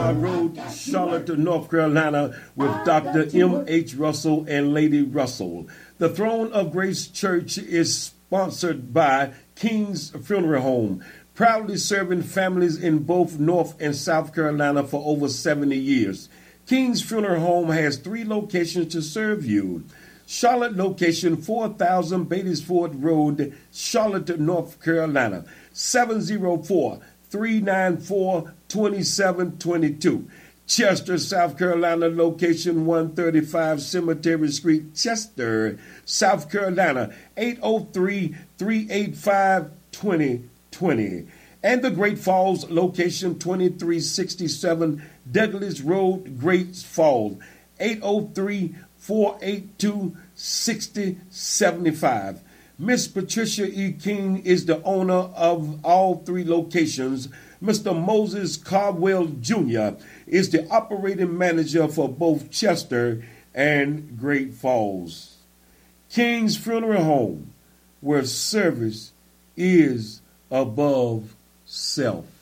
Boulevard Road, Charlotte, North Carolina, with Dr. M.H. Russell and Lady Russell. The Throne of Grace Church is sponsored by King's Funeral Home, proudly serving families in both North and South Carolina for over 70 years. King's Funeral Home has 3 locations to serve you. Charlotte location, 4000 Batesford Road, Charlotte, North Carolina, 704-394-2722. Chester, South Carolina location, 135 Cemetery Street, Chester, South Carolina, 803-385-2020. And the Great Falls location, 2367 Douglas Road, Great Falls, 803-482-6075. Miss Patricia E. King is the owner of all 3 locations. Mr. Moses Caldwell Jr. is the operating manager for both Chester and Great Falls. King's Funeral Home, where service is above self.